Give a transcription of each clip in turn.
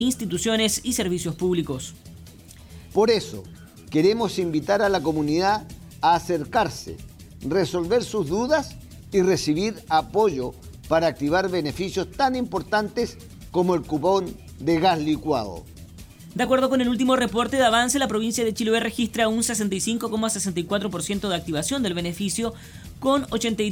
instituciones y servicios públicos. Por eso, queremos invitar a la comunidad a acercarse, resolver sus dudas y recibir apoyo para activar beneficios tan importantes como el cupón de gas licuado. De acuerdo con el último reporte de avance, la provincia de Chiloé registra un 65,64% de activación del beneficio, con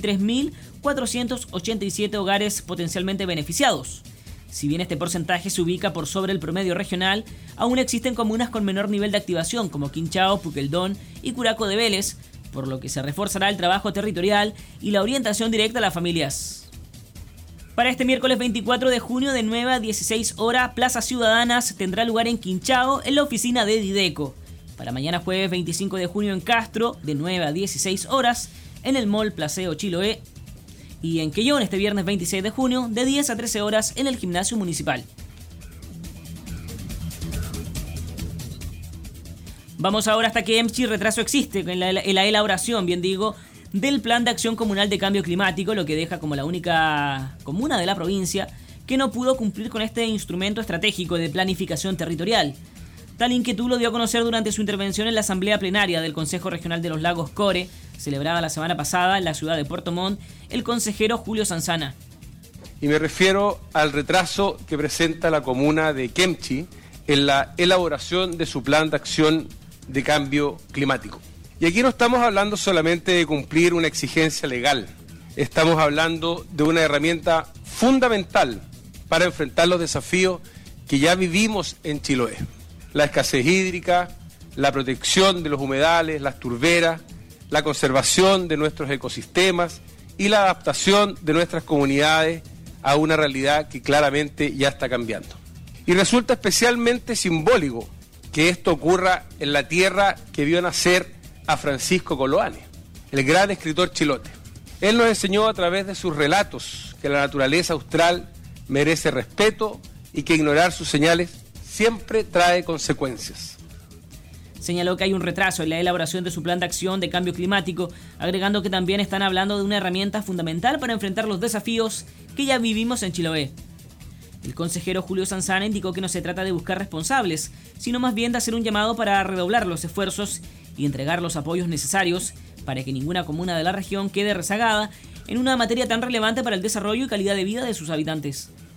83.487 hogares potencialmente beneficiados. Si bien este porcentaje se ubica por sobre el promedio regional, aún existen comunas con menor nivel de activación como Quinchao, Puqueldón y Curaco de Vélez, por lo que se reforzará el trabajo territorial y la orientación directa a las familias. Para este miércoles 24 de junio de 9 a 16 horas, Plaza Ciudadanas tendrá lugar en Quinchao, en la oficina de Dideco. Para mañana jueves 25 de junio en Castro, de 9 a 16 horas, en el Mall Placeo Chiloé. Y en Quellón este viernes 26 de junio, de 10 a 13 horas, en el Gimnasio Municipal. Vamos ahora hasta que EMCHI retraso existe en la elaboración, del Plan de Acción Comunal de Cambio Climático, lo que deja como la única comuna de la provincia que no pudo cumplir con este instrumento estratégico de planificación territorial. Tal inquietud lo dio a conocer durante su intervención en la Asamblea Plenaria del Consejo Regional de los Lagos Core, celebrada la semana pasada en la ciudad de Puerto Montt, el consejero Julio Sanzana. Y me refiero al retraso que presenta la comuna de Kemchi en la elaboración de su plan de acción de cambio climático. Y aquí no estamos hablando solamente de cumplir una exigencia legal, estamos hablando de una herramienta fundamental para enfrentar los desafíos que ya vivimos en Chiloé. La escasez hídrica, la protección de los humedales, las turberas, la conservación de nuestros ecosistemas y la adaptación de nuestras comunidades a una realidad que claramente ya está cambiando. Y resulta especialmente simbólico que esto ocurra en la tierra que vio nacer a Francisco Coloane, el gran escritor chilote. Él nos enseñó a través de sus relatos que la naturaleza austral merece respeto y que ignorar sus señales siempre trae consecuencias. Señaló que hay un retraso en la elaboración de su plan de acción de cambio climático, agregando que también están hablando de una herramienta fundamental para enfrentar los desafíos que ya vivimos en Chiloé. El consejero Julio Sanzana indicó que no se trata de buscar responsables, sino más bien de hacer un llamado para redoblar los esfuerzos y entregar los apoyos necesarios para que ninguna comuna de la región quede rezagada en una materia tan relevante para el desarrollo y calidad de vida de sus habitantes.